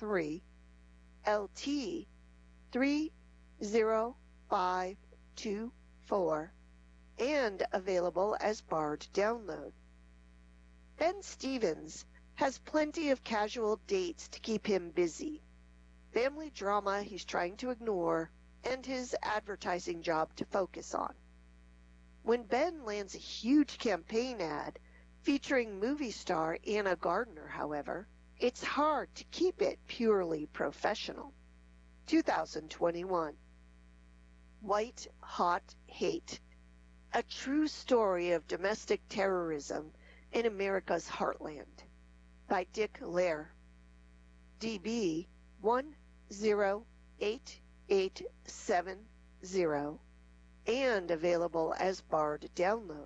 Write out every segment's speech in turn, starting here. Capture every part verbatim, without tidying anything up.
three L T three zero five two four and available as barred download. Ben Stevens has plenty of casual dates to keep him busy. Family drama he's trying to ignore, and his advertising job to focus on. When Ben lands a huge campaign ad featuring movie star Anna Gardner, however, it's hard to keep it purely professional. two thousand twenty-one. White Hot Hate. A true story of domestic terrorism in America's heartland. By Dick Lair. D B one zero eight eight seven zero and available as barred download.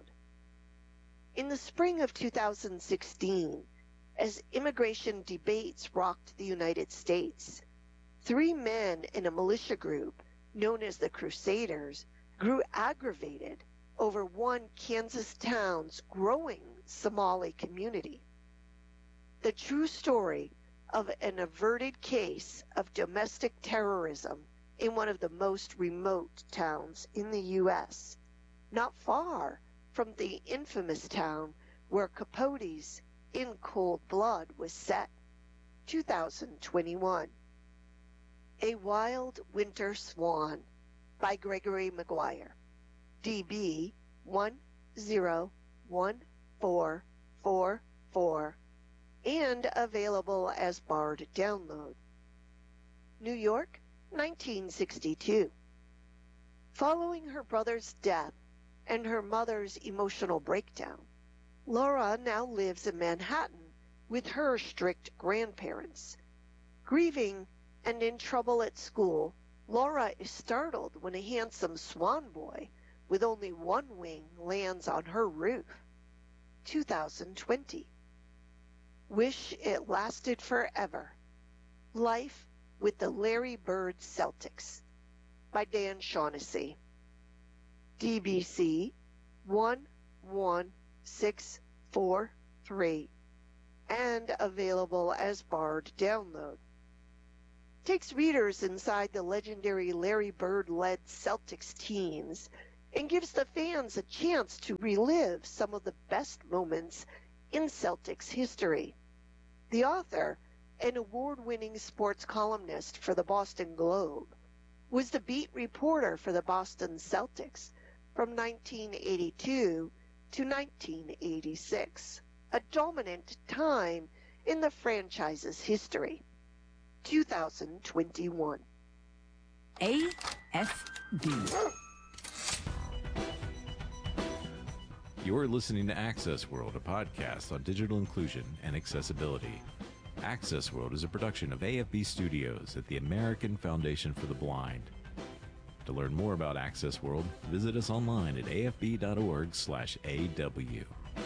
In the spring of two thousand sixteen, as immigration debates rocked the United States, three men in a militia group known as the Crusaders grew aggravated over one Kansas town's growing Somali community. The true story of an averted case of domestic terrorism in one of the most remote towns in the U S, not far from the infamous town where Capote's In Cold Blood was set. two thousand twenty-one. A Wild Winter Swan by Gregory Maguire. D B one zero one four four four and available as barred download. New York, nineteen sixty-two. Following her brother's death and her mother's emotional breakdown, Laura now lives in Manhattan with her strict grandparents. Grieving and in trouble at school, Laura is startled when a handsome swan boy with only one wing lands on her roof. two thousand twenty. Wish It Lasted Forever. Life with the Larry Bird Celtics by Dan Shaughnessy. D B C one one six four three and available as barred download. Takes readers inside the legendary Larry Bird-led Celtics teams and gives the fans a chance to relive some of the best moments in Celtics history. The author, an award-winning sports columnist for the Boston Globe, was the beat reporter for the Boston Celtics from nineteen eighty-two to nineteen eighty-six, a dominant time in the franchise's history. two thousand twenty-one. A F D. You're listening to Access World, a podcast on digital inclusion and accessibility. Access World is a production of A F B Studios at the American Foundation for the Blind. To learn more about Access World, visit us online at a f b dot org slash a w.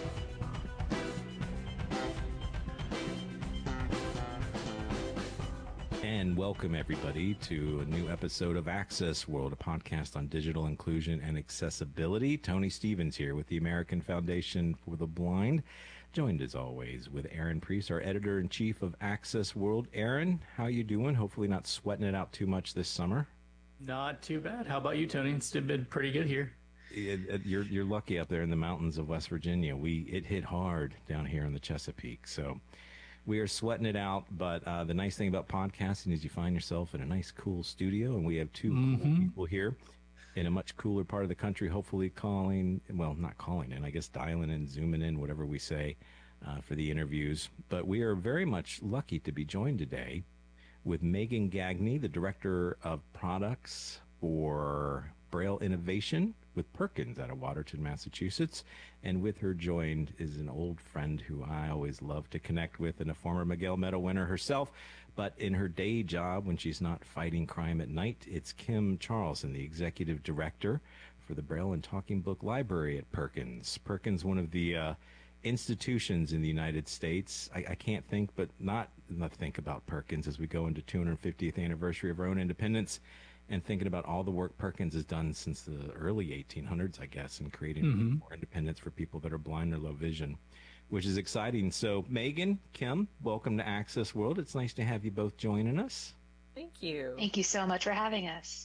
And welcome, everybody, to a new episode of Access World, a podcast on digital inclusion and accessibility. Tony Stevens here with the American Foundation for the Blind, joined as always with Aaron Priest, our editor-in-chief of Access World. Aaron, how you doing? Hopefully not sweating it out too much this summer. Not too bad. How about you, Tony? It's been pretty good here. It, it, you're you're lucky up there in the mountains of West Virginia. We it hit hard down here in the Chesapeake, so we are sweating it out. But uh, the nice thing about podcasting is you find yourself in a nice, cool studio, and we have two mm-hmm. cool people here in a much cooler part of the country. Hopefully, calling well, not calling in, I guess dialing in, zooming in, whatever we say uh, for the interviews. But we are very much lucky to be joined today with Megan Gagne, the Director of Products for Braille Innovation with Perkins out of Watertown, Massachusetts. And with her joined is an old friend who I always love to connect with, and a former Miguel Medal winner herself. But in her day job, when she's not fighting crime at night, it's Kim Charlson, the Executive Director for the Braille and Talking Book Library at Perkins. Perkins, one of the uh, institutions in the United States. I, I can't think but not, not think about Perkins as we go into two hundred fiftieth anniversary of our own independence, and thinking about all the work Perkins has done since the early eighteen hundreds, I guess, in creating mm-hmm. more independence for people that are blind or low vision. which is exciting. So, Megan, Kim, welcome to Access World. It's nice to have you both joining us. Thank you. Thank you so much for having us.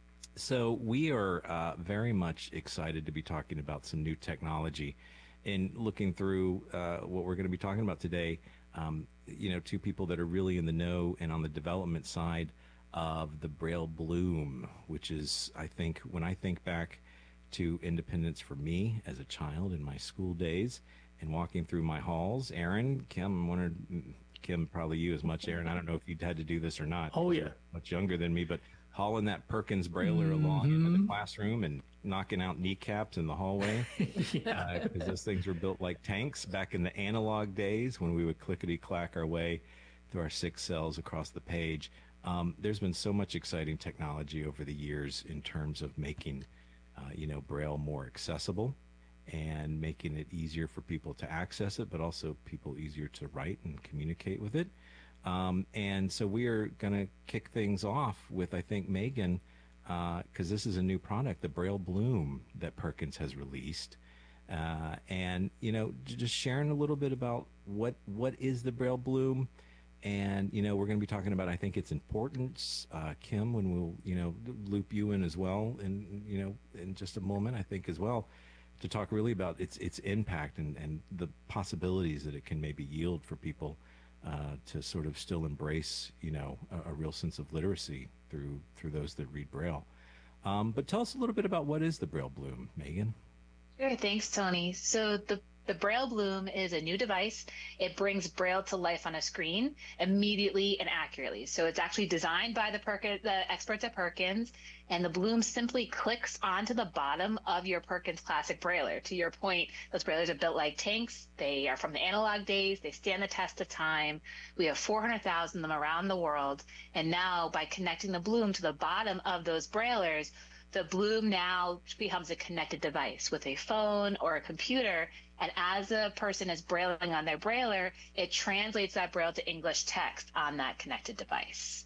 So, we are uh, very much excited to be talking about some new technology. And looking through uh, what we're going to be talking about today, um, you know, two people that are really in the know and on the development side of the Braille Bloom, which is, I think, when I think back to independence for me as a child in my school days and walking through my halls. Aaron, Kim, I wondered, Kim, probably you as much, Aaron. I don't know if you'd had to do this or not. Oh, yeah. Much younger than me, but hauling that Perkins Brailler mm-hmm. along into the classroom and knocking out kneecaps in the hallway. Yeah. Because uh, those things were built like tanks back in the analog days when we would clickety-clack our way through our six cells across the page. Um, there's been so much exciting technology over the years in terms of making Uh, you know, Braille more accessible and making it easier for people to access it, but also people easier to write and communicate with it. Um, and so we are going to kick things off with, I think, Megan, because uh, this is a new product, the Braille Bloom that Perkins has released. Uh, and, you know, j- just sharing a little bit about what what is the Braille Bloom. And, you know, we're going to be talking about, I think, its importance, uh, Kim, when we'll, you know, loop you in as well, and, you know, in just a moment, I think, as well, to talk really about its its impact and, and the possibilities that it can maybe yield for people uh, to sort of still embrace, you know, a, a real sense of literacy through through those that read Braille. Um, but tell us a little bit about what is the Braille Bloom, Megan? Sure, thanks, Tony. So the The Braille Bloom is a new device. It brings Braille to life on a screen immediately and accurately. So it's actually designed by the, Perkins, the experts at Perkins, and the Bloom simply clicks onto the bottom of your Perkins Classic Brailler. To your point, those Braillers are built like tanks. They are from the analog days. They stand the test of time. We have four hundred thousand of them around the world. And now by connecting the Bloom to the bottom of those Braillers, the Bloom now becomes a connected device with a phone or a computer. And as a person is brailing on their brailler, it translates that braille to English text on that connected device.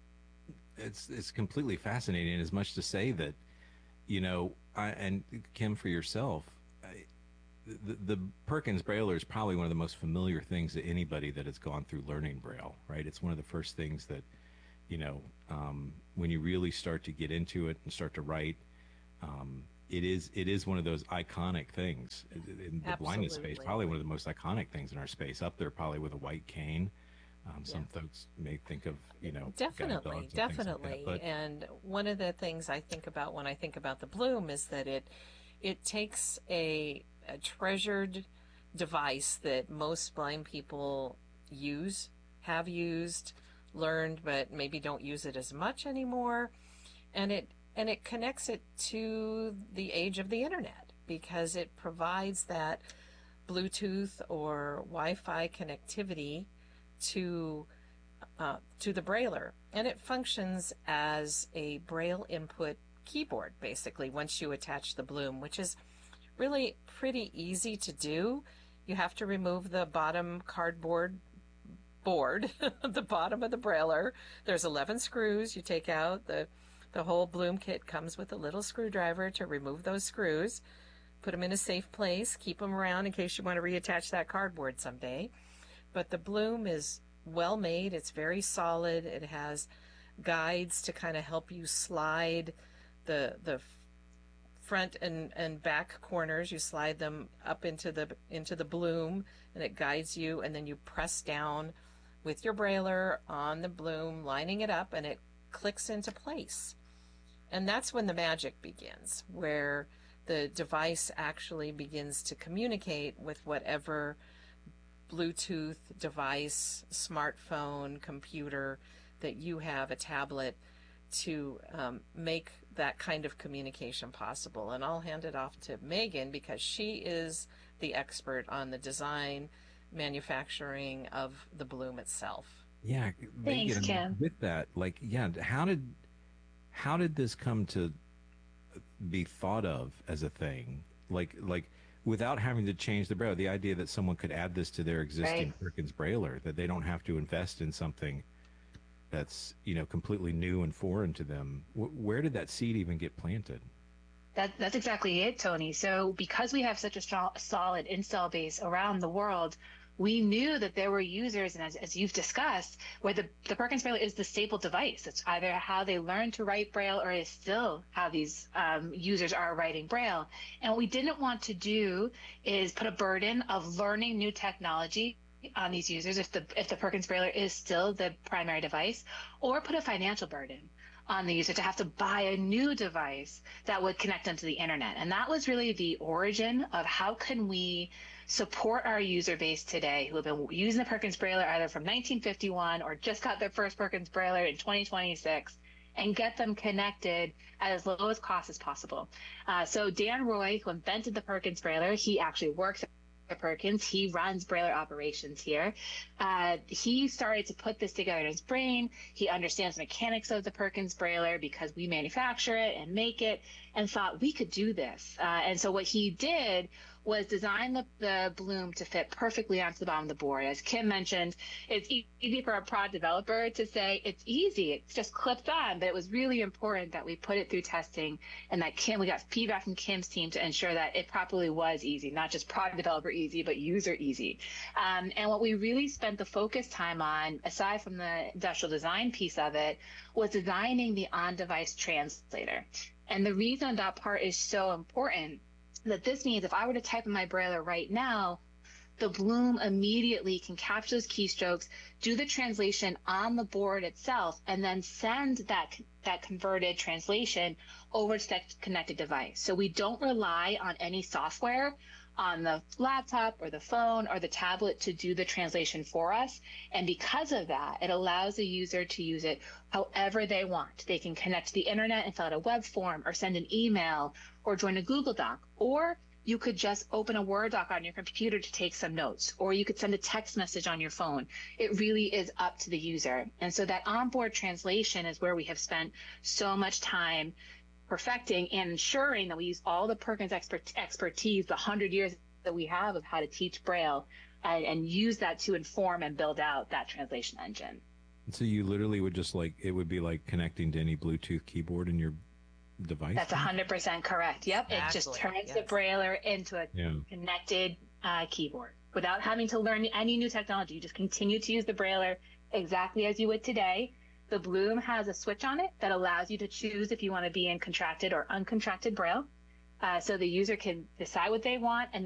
It's it's completely fascinating. As much to say that, you know, I, and Kim, for yourself, I, the, the Perkins Brailler is probably one of the most familiar things to anybody that has gone through learning Braille, right? It's one of the first things that, you know, um, when you really start to get into it and start to write, um, it is it is one of those iconic things in the blindness space. Probably one of the most iconic things in our space. Up there, probably with a white cane. Um, some yeah. folks may think of, you know, definitely, definitely. Like that, but... And one of the things I think about when I think about the Bloom is that it it takes a, a treasured device that most blind people use, have used, learned, but maybe don't use it as much anymore, and it and it connects it to the age of the internet because it provides that Bluetooth or Wi-Fi connectivity to uh, to the brailler, and it functions as a braille input keyboard basically once you attach the Bloom, which is really pretty easy to do. You have to remove the bottom cardboard board the bottom of the brailler. There's eleven screws you take out. The the whole Bloom kit comes with a little screwdriver to remove those screws, put them in a safe place, keep them around in case you want to reattach that cardboard someday. But the Bloom is well made. It's very solid. It has guides to kind of help you slide the the front and, and back corners. You slide them up into the into the Bloom, and it guides you, and then you press down with your brailler on the Bloom, lining it up, and it clicks into place. And that's when the magic begins, where the device actually begins to communicate with whatever Bluetooth device, smartphone, computer that you have, a tablet, to um, make that kind of communication possible. And I'll hand it off to Megan because she is the expert on the design, manufacturing of the Bloom itself. Yeah, Thanks, Megan, Kim. with that, like, yeah, how did how did this come to be thought of as a thing? Like, like without having to change the braille, the idea that someone could add this to their existing Right. Perkins brailler, that they don't have to invest in something that's, you know, completely new and foreign to them. W- where did that seed even get planted? That, that's exactly it, Tony. So because we have such a strong, solid install base around the world, we knew that there were users, and as, as you've discussed, where the, the Perkins Braille is the staple device. It's either how they learn to write Braille or is still how these um, users are writing Braille. And what we didn't want to do is put a burden of learning new technology on these users if the if the Perkins Braille is still the primary device, or put a financial burden on the user to have to buy a new device that would connect them to the internet. And that was really the origin of how can we support our user base today who have been using the Perkins Braille either from nineteen fifty-one or just got their first Perkins Braille in twenty twenty-six, and get them connected at as low as cost as possible. Uh, so Dan Roy, who invented the Perkins Braille, he actually works at Perkins. He runs Braille operations here. Uh, he started to put this together in his brain. He understands the mechanics of the Perkins Braille because we manufacture it and make it, and thought we could do this. Uh, and so what he did was design the, the Bloom to fit perfectly onto the bottom of the board. As Kim mentioned, it's e- easy for a prod developer to say it's easy, it's just clipped on, but it was really important that we put it through testing and that Kim, we got feedback from Kim's team to ensure that it properly was easy, not just prod developer easy, but user easy. Um, and what we really spent the focus time on, aside from the industrial design piece of it, was designing the on-device translator. And the reason that part is so important that this means if I were to type in my Braille right now, the Bloom immediately can capture those keystrokes, do the translation on the board itself, and then send that that converted translation over to that connected device. So we don't rely on any software on the laptop or the phone or the tablet to do the translation for us. And because of that, it allows the user to use it however they want. They can connect to the internet and fill out a web form or send an email or join a Google Doc, or you could just open a Word doc on your computer to take some notes, or you could send a text message on your phone. It really is up to the user. And so that onboard translation is where we have spent so much time perfecting and ensuring that we use all the Perkins expert, expertise, the hundred years that we have of how to teach Braille, and, and use that to inform and build out that translation engine. So you literally would just like, it would be like connecting to any Bluetooth keyboard in your device? That's one hundred percent correct. Yep. Exactly. It just turns Yes. the Brailler into a Yeah. connected uh, keyboard without having to learn any new technology. You just continue to use the Brailler exactly as you would today. The Bloom has a switch on it that allows you to choose if you want to be in contracted or uncontracted Braille. Uh, so the user can decide what they want and